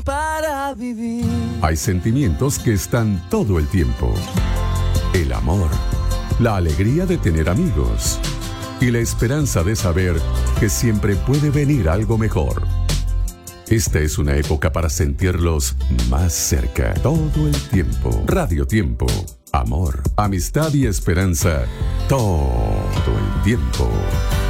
para vivir. Hay sentimientos que están todo el tiempo. El amor, la alegría de tener amigos y la esperanza de saber que siempre puede venir algo mejor. Esta es una época para sentirlos más cerca, todo el tiempo. Radio Tiempo, amor, amistad y esperanza, todo el tiempo.